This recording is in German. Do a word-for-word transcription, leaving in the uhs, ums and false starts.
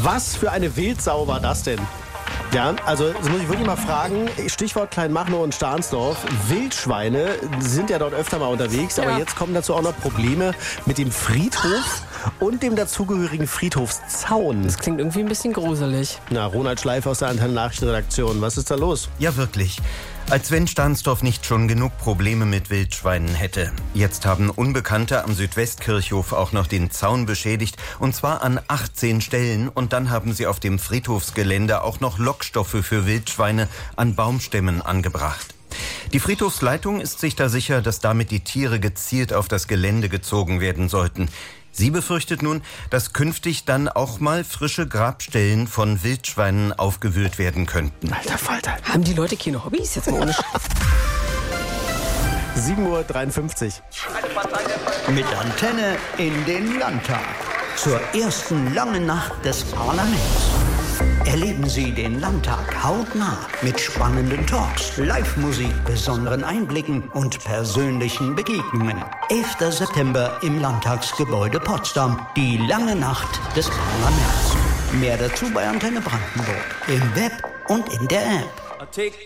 Was für eine Wildsau war das denn? Ja, also das muss ich wirklich mal fragen, Stichwort Kleinmachnow und Stahnsdorf, Wildschweine sind ja dort öfter mal unterwegs, Ja. aber jetzt kommen dazu auch noch Probleme mit dem Friedhof und dem dazugehörigen Friedhofszaun. Das klingt irgendwie ein bisschen gruselig. Na, Ronald Schleif aus der Antenne Nachrichtenredaktion, was ist da los? Ja, wirklich. Als wenn Stahnsdorf nicht schon genug Probleme mit Wildschweinen hätte. Jetzt haben Unbekannte am Südwestkirchhof auch noch den Zaun beschädigt, und zwar an achtzehn Stellen. Und dann haben sie auf dem Friedhofsgelände auch noch Lockstoffe für Wildschweine an Baumstämmen angebracht. Die Friedhofsleitung ist sich da sicher, dass damit die Tiere gezielt auf das Gelände gezogen werden sollten. Sie befürchtet nun, dass künftig dann auch mal frische Grabstellen von Wildschweinen aufgewühlt werden könnten. Alter Falter. Haben die Leute keine Hobbys? Jetzt mal ohne Sch- sieben Uhr dreiundfünfzig. Mit Antenne in den Landtag. Zur ersten langen Nacht des Parlaments. Erleben Sie den Landtag hautnah mit spannenden Talks, Live-Musik, besonderen Einblicken und persönlichen Begegnungen. elfter September im Landtagsgebäude Potsdam. Die lange Nacht des Parlaments. Mehr dazu bei Antenne Brandenburg. Im Web und in der App.